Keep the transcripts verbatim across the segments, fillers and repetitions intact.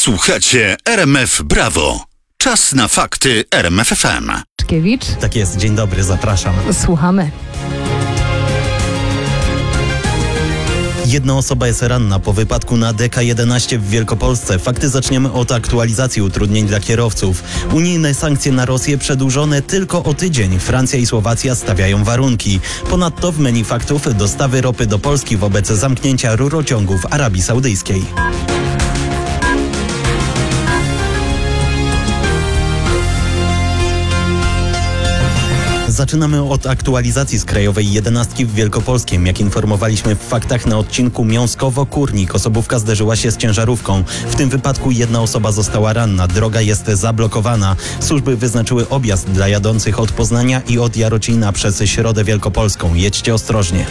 Słuchacie R M F Brawo. Czas na fakty R M F F M. Szkiewicz. Tak jest, dzień dobry, zapraszam. Słuchamy. Jedna osoba jest ranna po wypadku na D K jedenaście w Wielkopolsce. Fakty zaczniemy od aktualizacji utrudnień dla kierowców. Unijne sankcje na Rosję przedłużone tylko o tydzień. Francja i Słowacja stawiają warunki. Ponadto w menu faktów dostawy ropy do Polski wobec zamknięcia rurociągu w Arabii Saudyjskiej. Zaczynamy od aktualizacji z krajowej jedenastki w Wielkopolskiem. Jak informowaliśmy w faktach na odcinku Miąskowo-Kurnik, osobówka zderzyła się z ciężarówką. W tym wypadku jedna osoba została ranna. Droga jest zablokowana. Służby wyznaczyły objazd dla jadących od Poznania i od Jarocina przez Środę Wielkopolską. Jedźcie ostrożnie.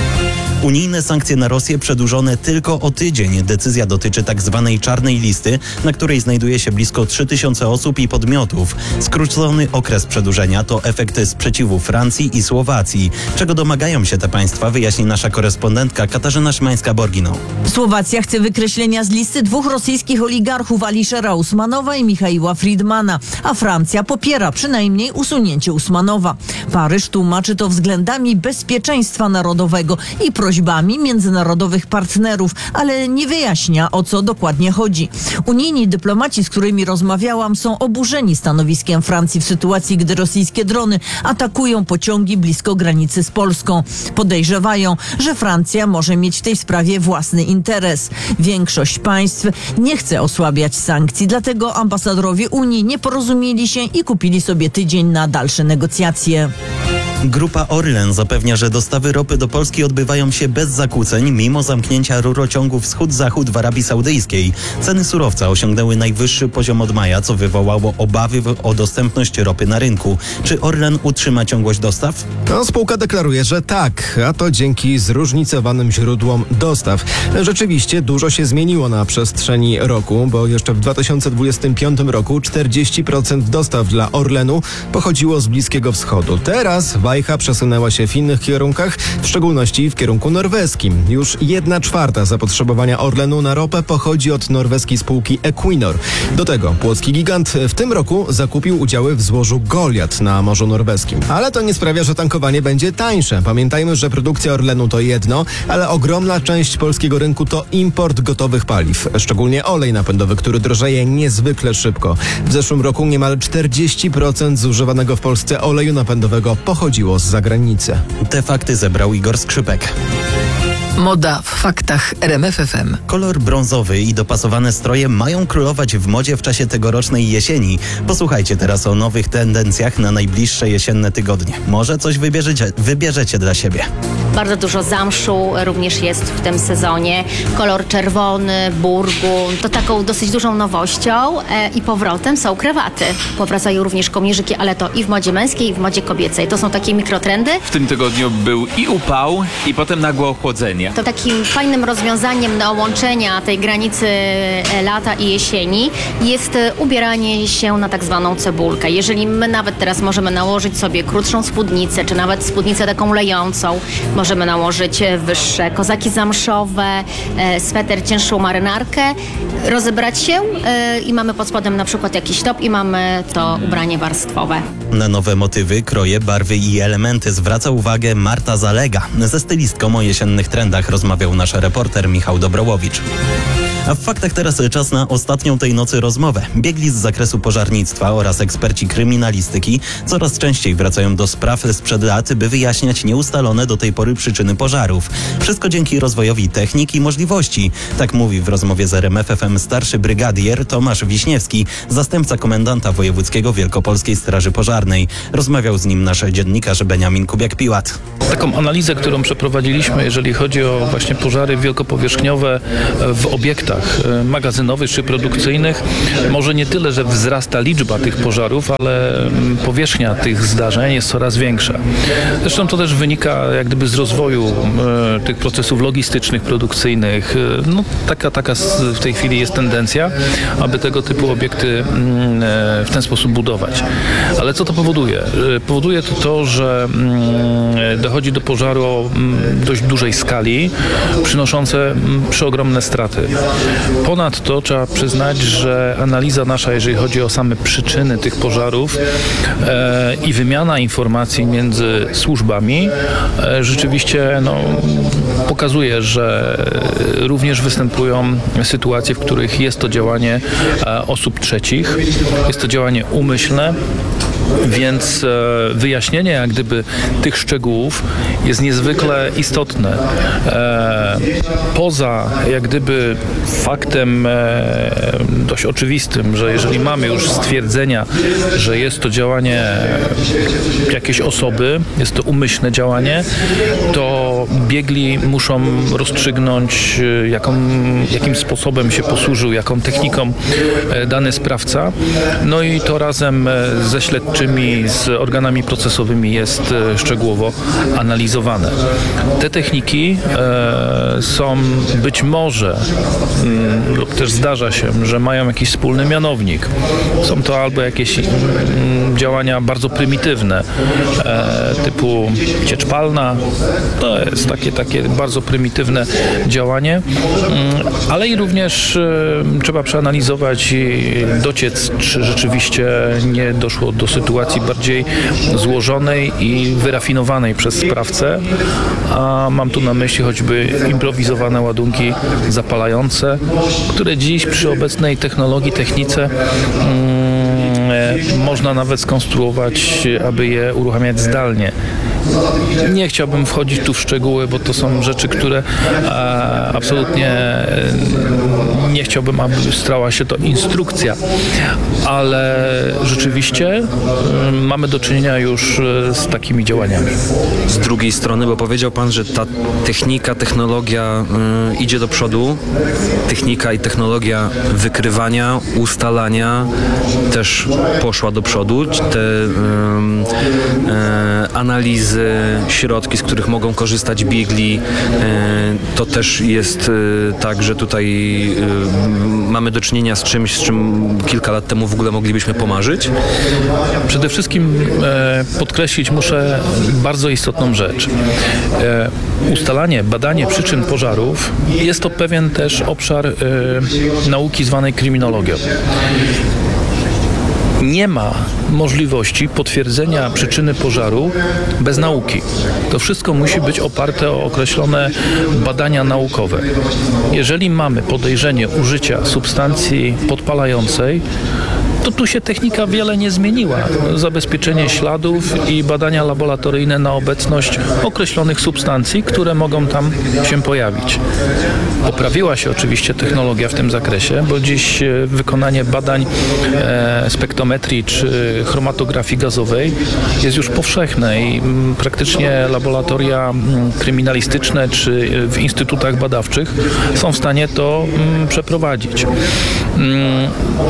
Unijne sankcje na Rosję przedłużone tylko o tydzień. Decyzja dotyczy tak zwanej czarnej listy, na której znajduje się blisko trzy tysiące osób i podmiotów. Skrócony okres przedłużenia to efekt sprzeciwu Francji i Słowacji. Czego domagają się te państwa, wyjaśni nasza korespondentka Katarzyna Szymańska-Borginą. Słowacja chce wykreślenia z listy dwóch rosyjskich oligarchów, Aliszera Usmanowa i Michaiła Friedmana, a Francja popiera przynajmniej usunięcie Usmanowa. Paryż tłumaczy to względami bezpieczeństwa narodowego i prośbami międzynarodowych partnerów, ale nie wyjaśnia, o co dokładnie chodzi. Unijni dyplomaci, z którymi rozmawiałam, są oburzeni stanowiskiem Francji w sytuacji, gdy rosyjskie drony atakują pociągi blisko granicy z Polską. Podejrzewają, że Francja może mieć w tej sprawie własny interes. Większość państw nie chce osłabiać sankcji, dlatego ambasadorowie Unii nie porozumieli się i kupili sobie tydzień na dalsze negocjacje. Grupa Orlen zapewnia, że dostawy ropy do Polski odbywają się bez zakłóceń, mimo zamknięcia rurociągu wschód-zachód w Arabii Saudyjskiej. Ceny surowca osiągnęły najwyższy poziom od maja, co wywołało obawy o dostępność ropy na rynku. Czy Orlen utrzyma ciągłość dostaw? No, spółka deklaruje, że tak, a to dzięki zróżnicowanym źródłom dostaw. Rzeczywiście dużo się zmieniło na przestrzeni roku, bo jeszcze w dwa tysiące dwudziestym piątym roku czterdzieści procent dostaw dla Orlenu pochodziło z Bliskiego Wschodu. Teraz wajcha przesunęła się w innych kierunkach, w szczególności w kierunku norweskim. Już jedna czwarta zapotrzebowania Orlenu na ropę pochodzi od norweskiej spółki Equinor. Do tego płocki gigant w tym roku zakupił udziały w złożu Goliat na Morzu Norweskim. Ale to nie sprawia, że tankowanie będzie tańsze. Pamiętajmy, że produkcja Orlenu to jedno, ale ogromna część polskiego rynku to import gotowych paliw. Szczególnie olej napędowy, który drożeje niezwykle szybko. W zeszłym roku niemal czterdzieści procent zużywanego w Polsce oleju napędowego pochodziło z zagranicy. Te fakty zebrał Igor Skrzypek. Moda w faktach R M F F M. Kolor brązowy i dopasowane stroje mają królować w modzie w czasie tegorocznej jesieni. Posłuchajcie teraz o nowych tendencjach na najbliższe jesienne tygodnie. Może coś wybierzecie, wybierzecie dla siebie. Bardzo dużo zamszu również jest w tym sezonie. Kolor czerwony, burgund. To taką dosyć dużą nowością e, i powrotem są krawaty. Powracają również kołnierzyki, ale to i w modzie męskiej, i w modzie kobiecej. To są takie mikrotrendy. W tym tygodniu był i upał, i potem nagłe ochłodzenie. To takim fajnym rozwiązaniem do łączenia tej granicy lata i jesieni jest ubieranie się na tak zwaną cebulkę. Jeżeli my nawet teraz możemy nałożyć sobie krótszą spódnicę, czy nawet spódnicę taką lejącą, możemy nałożyć wyższe kozaki zamszowe, sweter, cięższą marynarkę, rozebrać się i mamy pod spodem na przykład jakiś top i mamy to ubranie warstwowe. Na nowe motywy, kroje, barwy i elementy zwraca uwagę Marta Zalega. Ze stylistką o jesiennych trendach rozmawiał nasz reporter Michał Dobrołowicz. A w faktach teraz czas na ostatnią tej nocy rozmowę. Biegli z zakresu pożarnictwa oraz eksperci kryminalistyki coraz częściej wracają do spraw sprzed lat, by wyjaśniać nieustalone do tej pory przyczyny pożarów. Wszystko dzięki rozwojowi technik i możliwości. Tak mówi w rozmowie z R M F F M starszy brygadier Tomasz Wiśniewski, zastępca komendanta wojewódzkiego Wielkopolskiej Straży Pożarnej. Rozmawiał z nim nasz dziennikarz Beniamin Kubiak-Piłat. Taką analizę, którą przeprowadziliśmy, jeżeli chodzi o właśnie pożary wielkopowierzchniowe w obiektach magazynowych czy produkcyjnych, może nie tyle, że wzrasta liczba tych pożarów, ale powierzchnia tych zdarzeń jest coraz większa. Zresztą to też wynika jak gdyby z rozwoju e, tych procesów logistycznych, produkcyjnych. No, taka, taka w tej chwili jest tendencja, aby tego typu obiekty e, w ten sposób budować. Ale co to powoduje? Powoduje to to, że e, dochodzi do pożaru o dość dużej skali, przynoszące przeogromne straty. Ponadto trzeba przyznać, że analiza nasza, jeżeli chodzi o same przyczyny tych pożarów e, i wymiana informacji między służbami e, rzeczywiście no, pokazuje, że również występują sytuacje, w których jest to działanie e, osób trzecich, jest to działanie umyślne. Więc e, wyjaśnienie jak gdyby tych szczegółów jest niezwykle istotne. E, poza jak gdyby faktem e, dość oczywistym, że jeżeli mamy już stwierdzenia, że jest to działanie jakiejś osoby, jest to umyślne działanie, to biegli muszą rozstrzygnąć, jaką, jakim sposobem się posłużył, jaką techniką e, dany sprawca. No i to razem ze śledczymi, z organami procesowymi jest e, szczegółowo analizowane. Te techniki e, są być może mm, lub też zdarza się, że mają jakiś wspólny mianownik. Są to albo jakieś mm, działania bardzo prymitywne e, typu ciecz palna. To jest takie, takie bardzo prymitywne działanie, mm, ale i również e, trzeba przeanalizować i dociec, czy rzeczywiście nie doszło do sytuacji bardziej złożonej i wyrafinowanej przez sprawcę, a mam tu na myśli choćby improwizowane ładunki zapalające, które dziś przy obecnej technologii, technice mm, można nawet skonstruować, aby je uruchamiać zdalnie. Nie chciałbym wchodzić tu w szczegóły, bo to są rzeczy, które e, absolutnie e, nie chciałbym, aby stała się to instrukcja, ale rzeczywiście e, mamy do czynienia już e, z takimi działaniami. Z drugiej strony, bo powiedział Pan, że ta technika, technologia y, idzie do przodu, technika i technologia wykrywania, ustalania też poszła do przodu. Te y, y, analizy, środki, z których mogą korzystać biegli, to też jest tak, że tutaj mamy do czynienia z czymś, z czym kilka lat temu w ogóle moglibyśmy pomarzyć. Przede wszystkim podkreślić muszę bardzo istotną rzecz. Ustalanie, badanie przyczyn pożarów jest to pewien też obszar nauki zwanej kryminologią. Nie ma możliwości potwierdzenia przyczyny pożaru bez nauki. To wszystko musi być oparte o określone badania naukowe. Jeżeli mamy podejrzenie użycia substancji podpalającej, to tu się technika wiele nie zmieniła. Zabezpieczenie śladów i badania laboratoryjne na obecność określonych substancji, które mogą tam się pojawić. Poprawiła się oczywiście technologia w tym zakresie, bo dziś wykonanie badań e, spektrometrii czy chromatografii gazowej jest już powszechne i m, praktycznie laboratoria m, kryminalistyczne czy w instytutach badawczych są w stanie to m, przeprowadzić. M,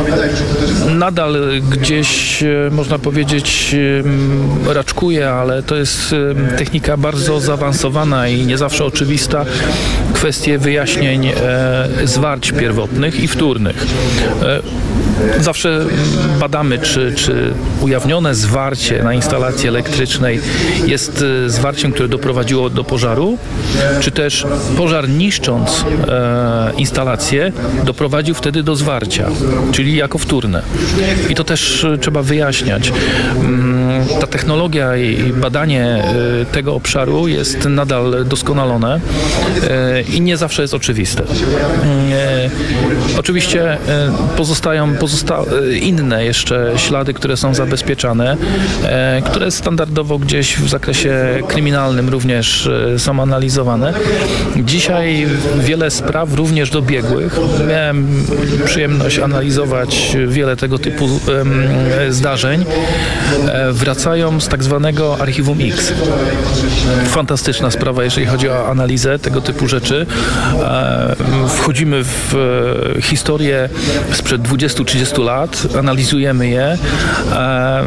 Nadal gdzieś, można powiedzieć, raczkuje, ale to jest technika bardzo zaawansowana i nie zawsze oczywista. Kwestie wyjaśnień e, zwarć pierwotnych i wtórnych. E, Zawsze badamy, czy, czy ujawnione zwarcie na instalacji elektrycznej jest zwarciem, które doprowadziło do pożaru, czy też pożar niszcząc e, instalację doprowadził wtedy do zwarcia, czyli jako wtórne. I to też trzeba wyjaśniać. Ta technologia i badanie e, tego obszaru jest nadal doskonalone e, i nie zawsze jest oczywiste. E, oczywiście e, pozostają pozosta- inne jeszcze ślady, które są zabezpieczane, e, które standardowo gdzieś w zakresie kryminalnym również e, są analizowane. Dzisiaj wiele spraw, również do biegłych. Miałem przyjemność analizować wiele tego typu e, zdarzeń. E, wracają z tak zwanego archiwum X. Fantastyczna sprawa, jeżeli chodzi o analizę tego typu rzeczy. E, wchodzimy w e, historię sprzed dwudziestu trzydziestu lat, analizujemy je.